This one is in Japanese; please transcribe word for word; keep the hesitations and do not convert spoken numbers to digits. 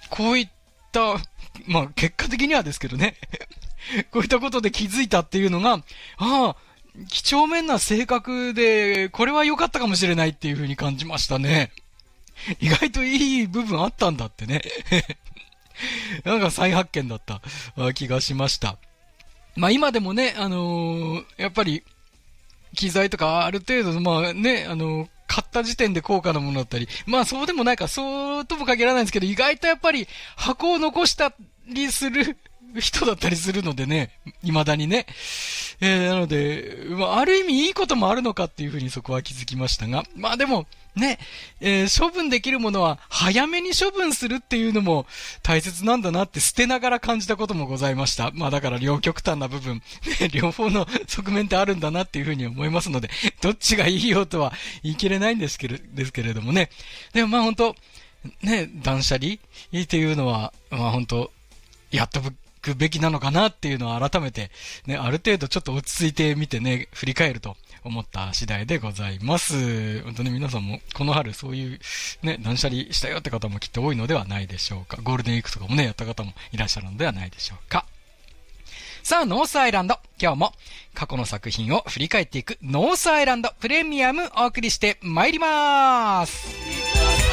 こういった、まあ結果的にはですけどね、こういったことで気づいたっていうのが、ああ、几帳面な性格で、これは良かったかもしれないっていう風に感じましたね。意外といい部分あったんだってね。なんか再発見だった気がしました。まあ今でもね、あのー、やっぱり、機材とかある程度、まあね、あのー、買った時点で高価なものだったり、まあそうでもないか、そうとも限らないんですけど、意外とやっぱり箱を残したりする人だったりするのでね、未だにね。えー、なので、まあ、ある意味いいこともあるのかっていうふうにそこは気づきましたが、まあでも、ね、えー、処分できるものは早めに処分するっていうのも大切なんだなって捨てながら感じたこともございました。まあだから両極端な部分、ね、両方の側面ってあるんだなっていうふうに思いますので、どっちがいいよとは言い切れないんですけれですけれどもね。でもまあ本当ね、断捨離っていうのは、まあ本当やっとくべきなのかなっていうのを改めて、ね、ある程度ちょっと落ち着いてみてね、振り返ると思った次第でございます。本当に皆さんもこの春そういうね、断捨離したよって方もきっと多いのではないでしょうか。ゴールデンウィークとかもね、やった方もいらっしゃるのではないでしょうか。さあ、ノースアイランド。今日も過去の作品を振り返っていくノースアイランドプレミアムお送りして参ります。